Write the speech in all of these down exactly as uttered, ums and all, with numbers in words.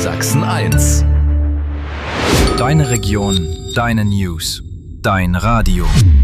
Sachsen eins. Deine Region, deine News, dein Radio.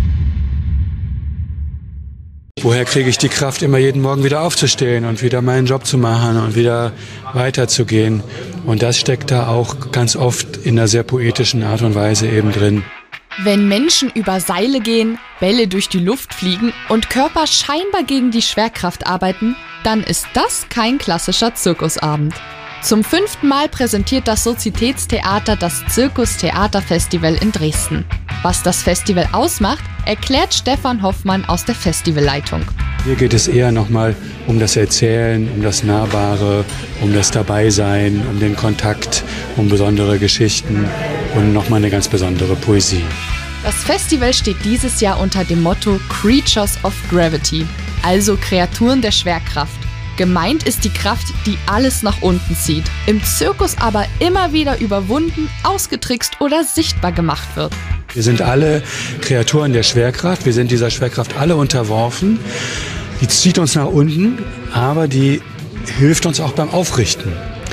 Woher kriege ich die Kraft, immer jeden Morgen wieder aufzustehen und wieder meinen Job zu machen und wieder weiterzugehen? Und das steckt da auch ganz oft in einer sehr poetischen Art und Weise eben drin. Wenn Menschen über Seile gehen, Bälle durch die Luft fliegen und Körper scheinbar gegen die Schwerkraft arbeiten, dann ist das kein klassischer Zirkusabend. Zum fünften Mal präsentiert das Sozietätstheater das Zirkus-Theater-Festival in Dresden. Was das Festival ausmacht, erklärt Stefan Hoffmann aus der Festivalleitung. Hier geht es eher nochmal um das Erzählen, um das Nahbare, um das Dabeisein, um den Kontakt, um besondere Geschichten und nochmal eine ganz besondere Poesie. Das Festival steht dieses Jahr unter dem Motto Creatures of Gravity, also Kreaturen der Schwerkraft. Gemeint ist die Kraft, die alles nach unten zieht, im Zirkus aber immer wieder überwunden, ausgetrickst oder sichtbar gemacht wird. Wir sind alle Kreaturen der Schwerkraft, wir sind dieser Schwerkraft alle unterworfen. Die zieht uns nach unten, aber die hilft uns auch beim Aufrichten.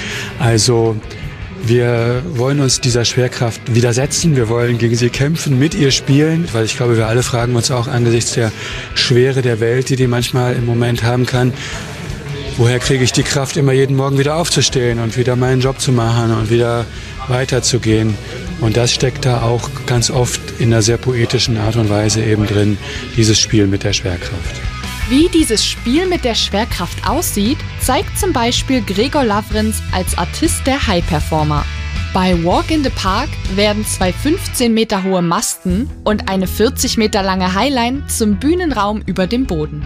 Also wir wollen uns dieser Schwerkraft widersetzen, wir wollen gegen sie kämpfen, mit ihr spielen, weil ich glaube, wir alle fragen uns auch angesichts der Schwere der Welt, die die manchmal im Moment haben kann, woher kriege ich die Kraft, immer jeden Morgen wieder aufzustehen und wieder meinen Job zu machen und wieder weiterzugehen? Und das steckt da auch ganz oft in einer sehr poetischen Art und Weise eben drin, dieses Spiel mit der Schwerkraft. Wie dieses Spiel mit der Schwerkraft aussieht, zeigt zum Beispiel Gregor Lavrenz als Artist der High Performer. Bei Walk in the Park werden zwei fünfzehn Meter hohe Masten und eine vierzig Meter lange Highline zum Bühnenraum über dem Boden.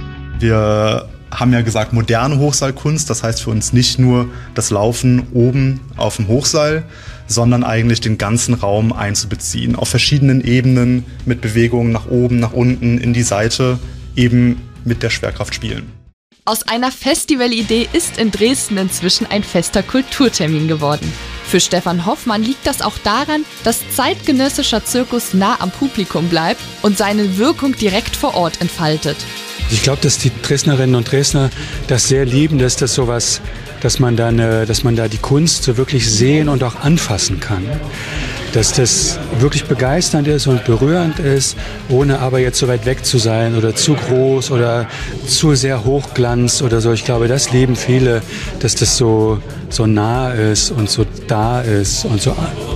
Wir haben ja gesagt, moderne Hochseilkunst, das heißt für uns nicht nur das Laufen oben auf dem Hochseil, sondern eigentlich den ganzen Raum einzubeziehen, auf verschiedenen Ebenen mit Bewegungen nach oben, nach unten, in die Seite, eben mit der Schwerkraft spielen. Aus einer Festivalidee ist in Dresden inzwischen ein fester Kulturtermin geworden. Für Stefan Hoffmann liegt das auch daran, dass zeitgenössischer Zirkus nah am Publikum bleibt und seine Wirkung direkt vor Ort entfaltet. Ich glaube, dass die Dresdnerinnen und Dresdner das sehr lieben, dass das sowas, dass man da eine, dass man da die Kunst so wirklich sehen und auch anfassen kann. Dass das wirklich begeisternd ist und berührend ist, ohne aber jetzt so weit weg zu sein oder zu groß oder zu sehr Hochglanz oder so. Ich glaube, das lieben viele, dass das so, so nah ist und so da ist und so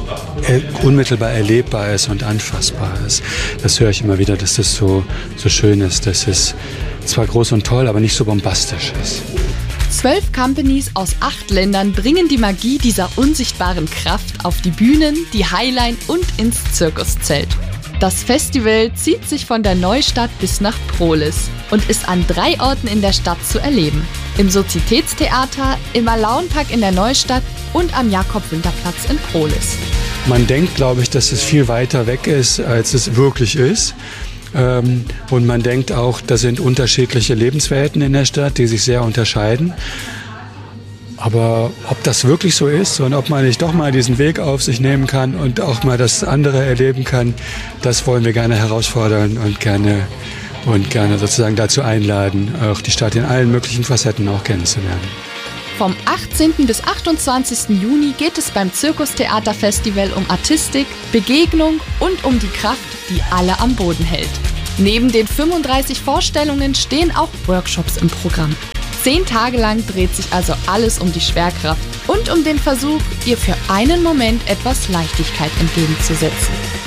unmittelbar erlebbar ist und anfassbar ist. Das höre ich immer wieder, dass das so, so schön ist, dass es zwar groß und toll, aber nicht so bombastisch ist. Zwölf Companies aus acht Ländern bringen die Magie dieser unsichtbaren Kraft auf die Bühnen, die Highline und ins Zirkuszelt. Das Festival zieht sich von der Neustadt bis nach Prohlis und ist an drei Orten in der Stadt zu erleben. Im Sozietätstheater, im Alaunpark in der Neustadt und am Jakob-Winter-Platz in Prohlis. Man denkt, glaube ich, dass es viel weiter weg ist, als es wirklich ist. Ähm, und man denkt auch, da sind unterschiedliche Lebenswelten in der Stadt, die sich sehr unterscheiden. Aber ob das wirklich so ist und ob man nicht doch mal diesen Weg auf sich nehmen kann und auch mal das andere erleben kann, das wollen wir gerne herausfordern und gerne, und gerne sozusagen dazu einladen, auch die Stadt in allen möglichen Facetten auch kennenzulernen. Vom achtzehnten bis achtundzwanzigsten Juni geht es beim Zirkustheater-Festival um Artistik, Begegnung und um die Kraft, die alle am Boden hält. Neben den fünfunddreißig Vorstellungen stehen auch Workshops im Programm. Zehn Tage lang dreht sich also alles um die Schwerkraft und um den Versuch, ihr für einen Moment etwas Leichtigkeit entgegenzusetzen.